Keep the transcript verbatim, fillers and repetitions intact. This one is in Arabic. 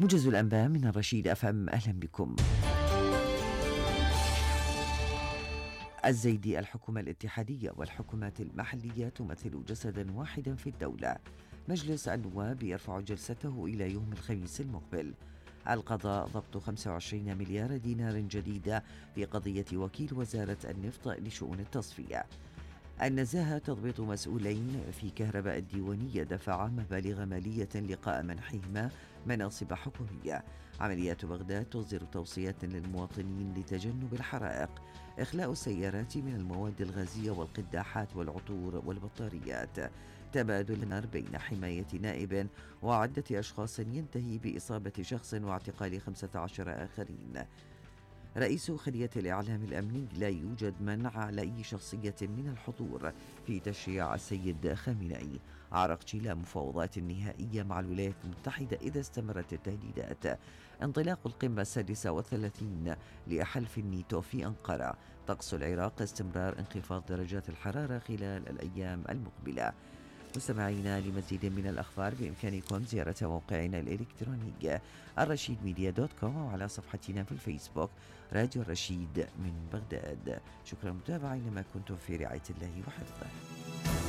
موجز الأنباء من الرشيد أف أم، أهلا بكم. الزيدي: الحكومة الاتحادية والحكومات المحلية تمثل جسدا واحدا في الدولة. مجلس النواب يرفع جلسته إلى يوم الخميس المقبل. القضاء: ضبط خمسة وعشرين مليار دينار جديدة في قضية وكيل وزارة النفط لشؤون التصفية. النزاهة: تضبيط مسؤولين في كهرباء الديوانية دفع مبالغ مالية لقاء منحهما مناصب حكومية. عمليات بغداد تصدر توصيات للمواطنين لتجنب الحرائق. إخلاء السيارات من المواد الغازية والقداحات والعطور والبطاريات. تبادل النار بين حماية نائب وعدة أشخاص ينتهي بإصابة شخص واعتقال خمسة عشر آخرين. رئيس خلية الإعلام الأمني: لا يوجد منع على أي شخصية من الحضور في تشييع السيد خامنئي. عرقجي: لا مفاوضات نهائية مع الولايات المتحدة إذا استمرت التهديدات. انطلاق القمة السادسة والثلاثين لحلف الناتو في أنقرة. طقس العراق: استمرار انخفاض درجات الحرارة خلال الأيام المقبلة. مستمعينا، لمزيد من الأخبار بإمكانكم زيارة موقعنا الإلكتروني الرشيد ميديا دوت كوم وعلى صفحتنا في الفيسبوك راديو الرشيد من بغداد. شكرا متابعين، ما كنتم في رعاية الله وحفظه.